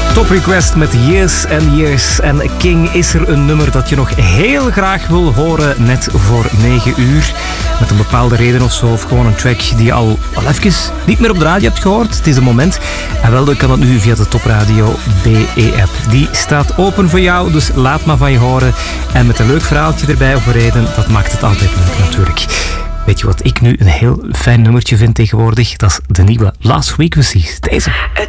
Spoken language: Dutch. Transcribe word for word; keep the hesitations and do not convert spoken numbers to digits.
Top Request met Years and Years. En King, is er een nummer dat je nog heel graag wil horen net voor negen uur? Met een bepaalde reden of zo, of gewoon een track die je al, al even niet meer op de radio hebt gehoord. Het is een moment. En wel, dan kan dat nu via de Top Radio B E-app. Die staat open voor jou, dus laat maar van je horen. En met een leuk verhaaltje erbij of een reden, dat maakt het altijd leuk natuurlijk. Weet je wat ik nu een heel fijn nummertje vind tegenwoordig? Dat is de nieuwe Last Frequencies. Deze. Het